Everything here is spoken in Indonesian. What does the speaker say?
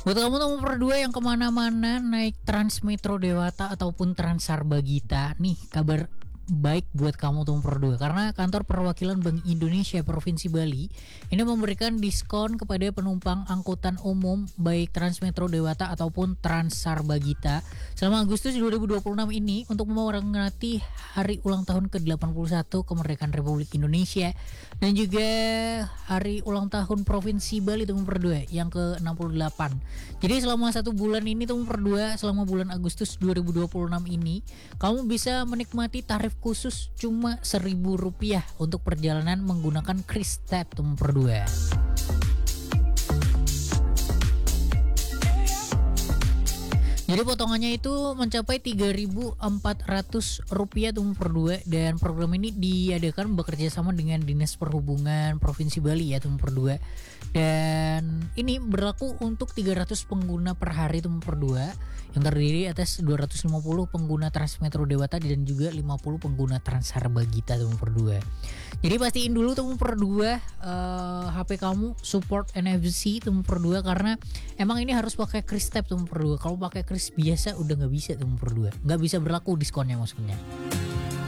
Buat kamu nomor 2 yang kemana-mana naik Transmetro Dewata ataupun Transarbagita, nih kabar baik buat kamu nomor 2 karena kantor perwakilan Bank Indonesia Provinsi Bali ini memberikan diskon kepada penumpang angkutan umum baik Transmetro Dewata ataupun Transarbagita selama Agustus 2026 ini untuk memperingati hari ulang tahun ke-81 kemerdekaan Republik Indonesia dan juga hari ulang tahun Provinsi Bali nomor 2 yang ke-68. Jadi selama 1 bulan ini nomor 2 selama bulan Agustus 2026 ini kamu bisa menikmati tarif khusus cuma Rp1.000 untuk perjalanan menggunakan Kris Tap nomor 2. Jadi potongannya itu mencapai Rp3.400 nomor 2 dan program ini diadakan bekerja sama dengan Dinas Perhubungan Provinsi Bali ya nomor 2. Dan ini berlaku untuk 300 pengguna per hari nomor 2 yang terdiri atas 250 pengguna Transmetro Dewata dan juga 50 pengguna Transarbagita nomor 2. Jadi pastiin dulu nomor 2 HP kamu support NFC nomor 2 karena emang ini harus pakai Kris Tap nomor 2. Kalau pakai Kris biasa udah nggak bisa nomor 2, nggak bisa berlaku diskonnya maksudnya.